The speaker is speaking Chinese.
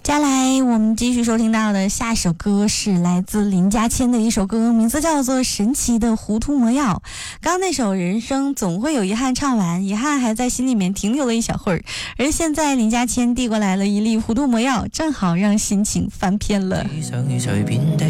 接下来我们继续收听到的下首歌是来自林家谦的一首歌，名字叫做《神奇的糊涂魔药》。刚刚那首人生总会有遗憾唱完，遗憾还在心里面停留了一小会儿，而现在林家谦递过来了一粒糊涂魔药，正好让心情翻篇了。